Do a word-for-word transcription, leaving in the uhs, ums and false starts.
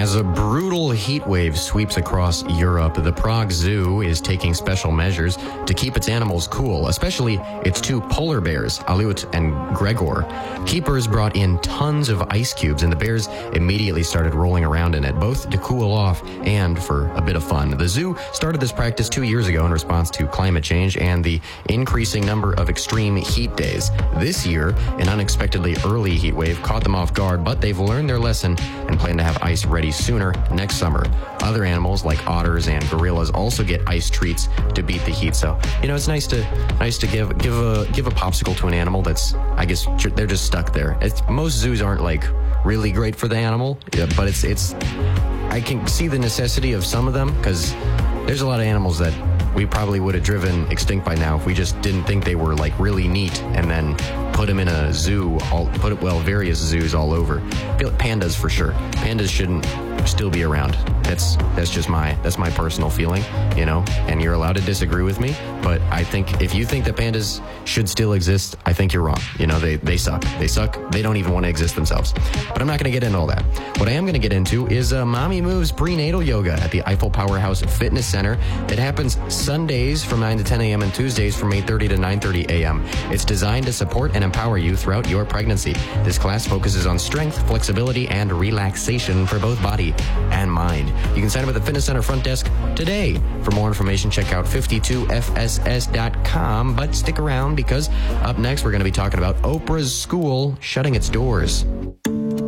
As a brutal heat wave sweeps across Europe, the Prague Zoo is taking special measures to keep its animals cool, especially its two polar bears, Aleut and Gregor. Keepers brought in tons of ice cubes, and the bears immediately started rolling around in it, both to cool off and for a bit of fun. The zoo started this practice two years ago in response to climate change and the increasing number of extreme heat days. This year, an unexpectedly early heat wave caught them off guard, but they've learned their lesson and plan to have ice ready sooner next summer. Other animals like otters and gorillas also get ice treats to beat the heat. So, you know, it's nice to nice to give give a give a popsicle to an animal that's, I guess, they're just stuck there. It's, most zoos aren't like really great for the animal, yeah, but it's it's I can see the necessity of some of them, because there's a lot of animals that we probably would have driven extinct by now if we just didn't think they were like really neat and then put them in a zoo, all, put it, well, various zoos all over. Pandas for sure. Pandas shouldn't still be around. That's that's just my that's my personal feeling, you know, and you're allowed to disagree with me, but I think if you think that pandas should still exist, I think you're wrong. You know, they, they suck. They suck. They don't even want to exist themselves. But I'm not going to get into all that. What I am going to get into is uh, Mommy Moves prenatal yoga at the Eiffel Powerhouse Fitness Center. It happens Sundays from nine to ten a.m. and Tuesdays from eight thirty to nine thirty a.m. It's designed to support and empower you throughout your pregnancy. This class focuses on strength, flexibility, and relaxation for both body and mind. You can sign up at the Fitness Center front desk today. For more information, check out fifty-two F S S dot com. But stick around, because up next we're going to be talking about Oprah's school shutting its doors.